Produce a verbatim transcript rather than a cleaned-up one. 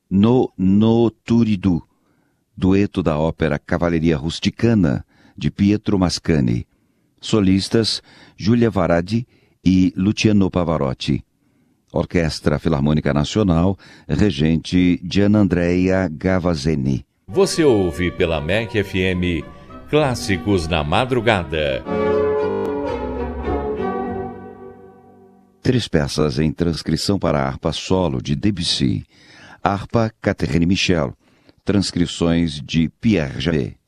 No Noturidu, dueto da ópera Cavalleria Rusticana, de Pietro Mascagni. Solistas, Giulia Varadi e Luciano Pavarotti. Orquestra Filarmônica Nacional, regente Gianandrea Gavazzeni. Você ouve pela M E C F M Clássicos na Madrugada. Três peças em transcrição para harpa solo de Debussy. Harpa Catherine Michel. Transcrições de Pierre Jamet.